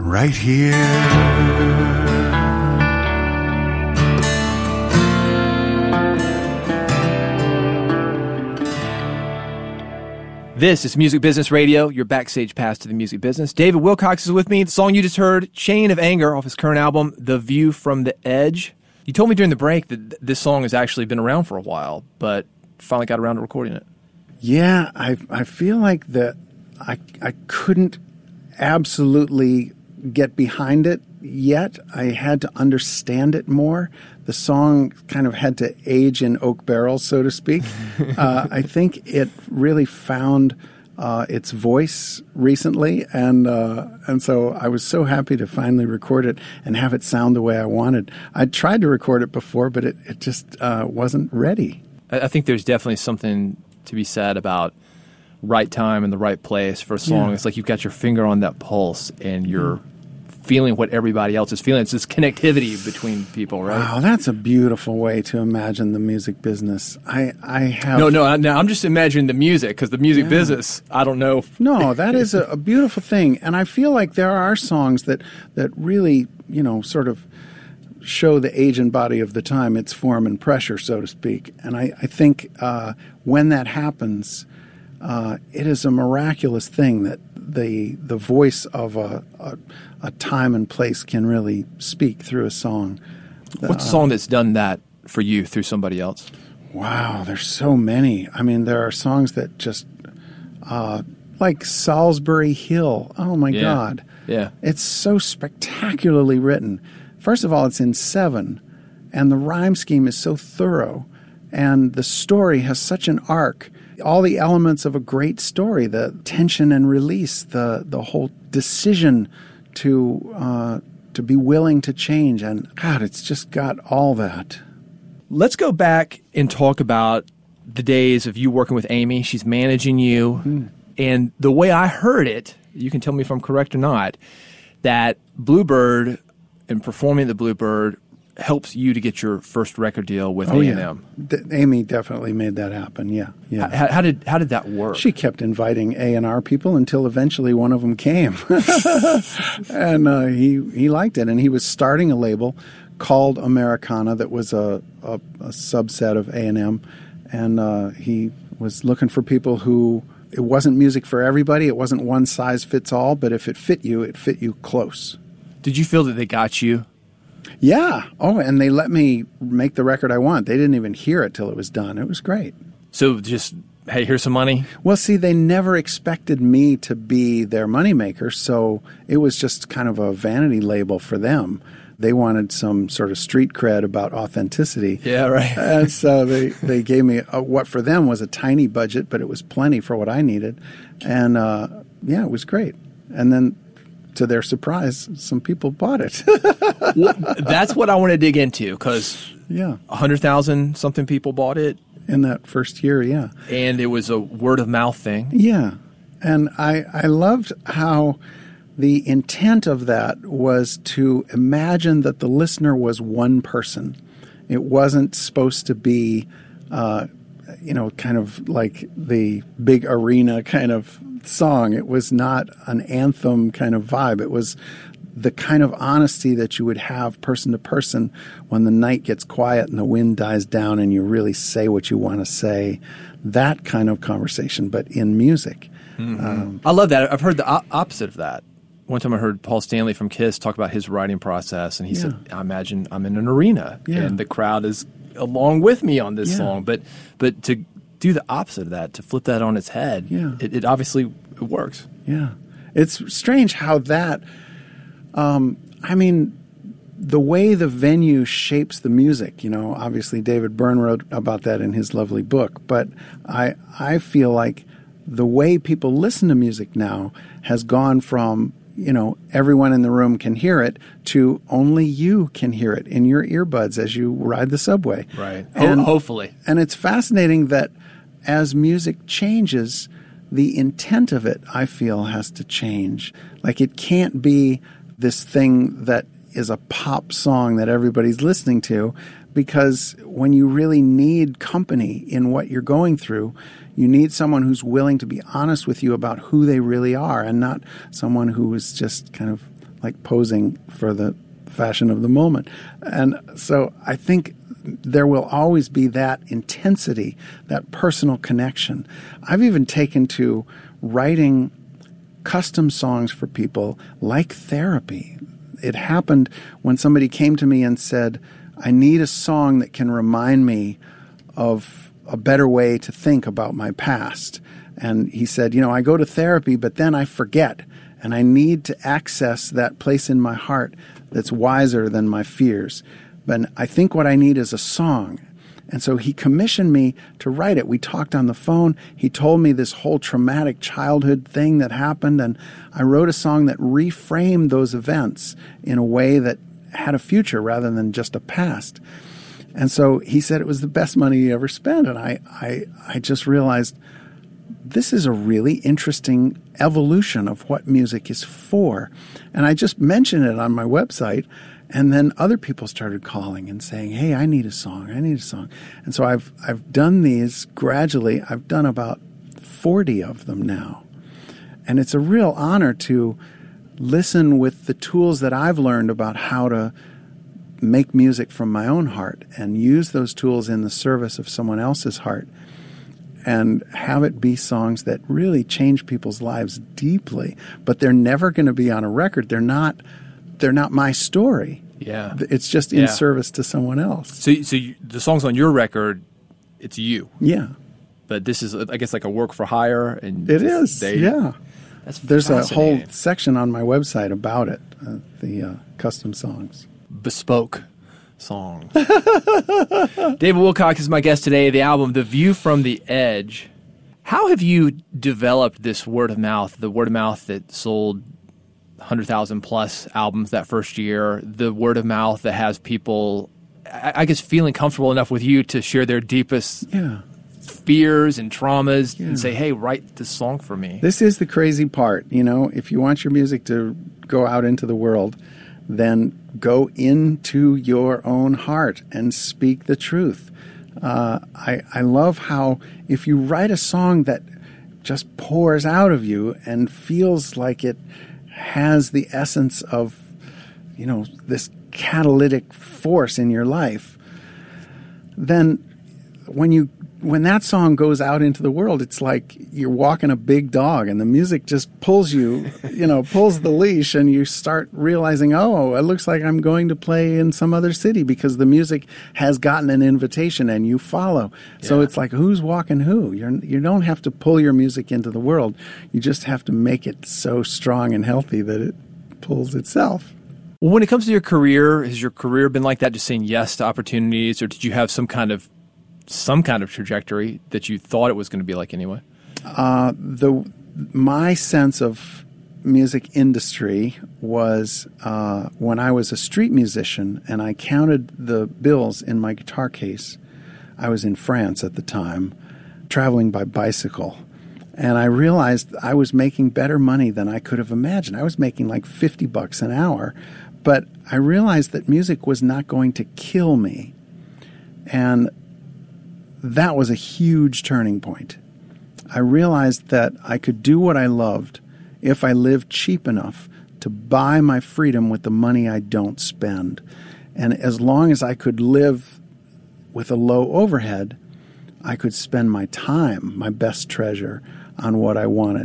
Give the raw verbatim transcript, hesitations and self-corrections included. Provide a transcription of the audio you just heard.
right here. This is Music Business Radio, your backstage pass to the music business. David Wilcox is with me. The song you just heard, Chain of Anger, off his current album, The View from the Edge. You told me during the break that th- this song has actually been around for a while, but finally got around to recording it. Yeah, I I feel like that I I couldn't absolutely get behind it yet. I had to understand it more. The song kind of had to age in oak barrels, so to speak. uh, I think it really found uh, its voice recently, and uh, and so I was so happy to finally record it and have it sound the way I wanted. I tried to record it before, but it, it just uh, wasn't ready. I, I think there's definitely something to be said about right time and the right place for a song. Yeah. It's like you've got your finger on that pulse and you're mm. feeling what everybody else is feeling. It's this connectivity between people, right? Wow, that's a beautiful way to imagine the music business. I, I have... No, no, I, no, I'm just imagining the music, because the music Yeah. business, I don't know. No, that is a, a beautiful thing. And I feel like there are songs that, that really, you know, sort of show the age and body of the time, its form and pressure, so to speak. And I, I think uh, when that happens... Uh, it is a miraculous thing that the the voice of a, a, a time and place can really speak through a song. What's uh, a song that's done that for you through somebody else? Wow, there's so many. I mean, there are songs that just, uh, like Salisbury Hill. Oh, my yeah. God. Yeah. It's so spectacularly written. First of all, it's in seven, and the rhyme scheme is so thorough, and the story has such an arc. All the elements of a great story, the tension and release, the the whole decision to uh, to be willing to change, and God, it's just got all that. Let's go back and talk about the days of you working with Amy. She's managing you, mm. and the way I heard it, you can tell me if I'm correct or not, that Bluebird and performing the Bluebird helps you to get your first record deal with oh, A and M. Yeah. D- Amy definitely made that happen. Yeah, yeah. How, how did how did that work? She kept inviting A and R people until eventually one of them came, and uh, he he liked it. And he was starting a label called Americana that was a a, a subset of A and M, and uh, he was looking for people who. It wasn't music for everybody. It wasn't one size fits all. But if it fit you, it fit you close. Did you feel that they got you? Yeah. Oh, and they let me make the record I want. They didn't even hear it till it was done. It was great. So just, hey, here's some money? Well, see, they never expected me to be their moneymaker, so it was just kind of a vanity label for them. They wanted some sort of street cred about authenticity. Yeah, right. And so they, they gave me a, what for them was a tiny budget, but it was plenty for what I needed. And, uh, yeah, it was great. And then to their surprise, some people bought it. Well, that's what I want to dig into, because yeah. one hundred thousand something people bought it. In that first year, yeah. And it was a word-of-mouth thing. Yeah. And I, I loved how the intent of that was to imagine that the listener was one person. It wasn't supposed to be, uh, you know, kind of like the big arena kind of song. It was not an anthem kind of vibe. It was the kind of honesty that you would have person to person when the night gets quiet and the wind dies down and you really say what you want to say. That kind of conversation, but in music. Mm-hmm. Um, I love that. I've heard the op- opposite of that. One time I heard Paul Stanley from Kiss talk about his writing process, and he yeah. said, I imagine I'm in an arena, yeah. and the crowd is along with me on this yeah. song. But but to do the opposite of that, to flip that on its head, yeah. it, it obviously it works. Yeah. It's strange how that, um, I mean, the way the venue shapes the music, you know, obviously David Byrne wrote about that in his lovely book, but I I feel like the way people listen to music now has gone from, you know, everyone in the room can hear it to only you can hear it in your earbuds as you ride the subway. Right. And, Ho- hopefully. And it's fascinating that as music changes, the intent of it, I feel, has to change. Like, it can't be this thing that is a pop song that everybody's listening to, because when you really need company in what you're going through, you need someone who's willing to be honest with you about who they really are, and not someone who is just kind of like posing for the fashion of the moment. And so I think there will always be that intensity, that personal connection. I've even taken to writing custom songs for people like therapy. It happened when somebody came to me and said, I need a song that can remind me of a better way to think about my past. And he said, you know, I go to therapy, but then I forget, and I need to access that place in my heart that's wiser than my fears. But I think what I need is a song. And so he commissioned me to write it. We talked on the phone. He told me this whole traumatic childhood thing that happened, and I wrote a song that reframed those events in a way that had a future rather than just a past. And so he said it was the best money he ever spent. And I, I, I just realized this is a really interesting evolution of what music is for. And I just mentioned it on my website, and then other people started calling and saying, hey, I need a song, I need a song. And so I've I've done these gradually. I've done about forty of them now. And it's a real honor to listen with the tools that I've learned about how to make music from my own heart and use those tools in the service of someone else's heart, and have it be songs that really change people's lives deeply. But they're never going to be on a record. They're not they're not my story. Yeah. It's just in yeah. service to someone else. So, so you, the songs on your record, it's you. Yeah. But this is, I guess, like a work for hire. And it is, they, yeah. That's There's a whole section on my website about it, uh, the uh, custom songs. Bespoke songs. David Wilcock is my guest today. The album, The View from the Edge. How have you developed this word of mouth, the word of mouth that sold one hundred thousand plus albums that first year, the word of mouth that has people, I, I guess, feeling comfortable enough with you to share their deepest yeah. fears and traumas yeah. and say, hey, write this song for me? This is the crazy part. You know, if you want your music to go out into the world, then go into your own heart and speak the truth. Uh, I, I love how if you write a song that just pours out of you and feels like it has the essence of, you know, this catalytic force in your life, then when you when that song goes out into the world, it's like you're walking a big dog and the music just pulls you, you know, pulls the leash, and you start realizing, oh, it looks like I'm going to play in some other city because the music has gotten an invitation and you follow. Yeah. So it's like, who's walking who? You're, you don't have to pull your music into the world. You just have to make it so strong and healthy that it pulls itself. Well, when it comes to your career, has your career been like that, just saying yes to opportunities, or did you have some kind of some kind of trajectory that you thought it was going to be like anyway? Uh, the my sense of music industry was uh, when I was a street musician and I counted the bills in my guitar case. I was in France at the time, traveling by bicycle, and I realized I was making better money than I could have imagined. I was making like fifty bucks an hour, but I realized that music was not going to kill me, and that was a huge turning point. I realized that I could do what I loved if I lived cheap enough to buy my freedom with the money I don't spend. And as long as I could live with a low overhead, I could spend my time, my best treasure, on what I wanted.